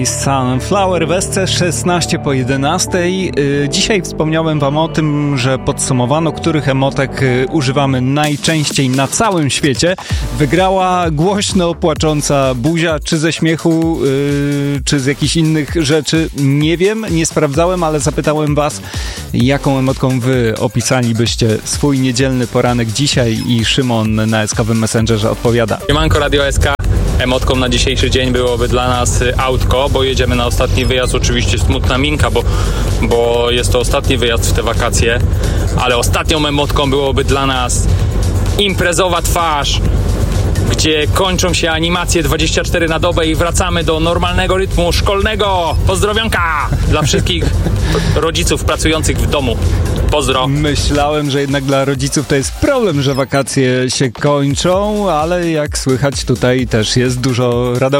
Sunflower w SC 11:16. Dzisiaj wspomniałem wam o tym, że podsumowano, których emotek używamy najczęściej na całym świecie. Wygrała głośno płacząca buzia, czy ze śmiechu, czy z jakichś innych rzeczy. Nie wiem, nie sprawdzałem, ale zapytałem was, jaką emotką wy opisalibyście swój niedzielny poranek dzisiaj, i Szymon na SK-owym Messengerze odpowiada. Siemanko Radio SK. Emotką na dzisiejszy dzień byłoby dla nas autko, bo jedziemy na ostatni wyjazd. Oczywiście smutna minka, bo jest to ostatni wyjazd w te wakacje, ale ostatnią emotką byłoby dla nas imprezowa twarz, gdzie kończą się animacje 24 na dobę i wracamy do normalnego rytmu szkolnego. Pozdrowionka dla wszystkich rodziców pracujących w domu. Pozdro. Myślałem, że jednak dla rodziców to jest problem, że wakacje się kończą, ale jak słychać, tutaj też jest dużo radości.